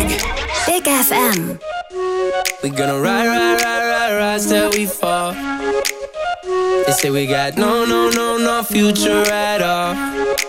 Big FM. We gonna ride till we fall. They say we got no future at all.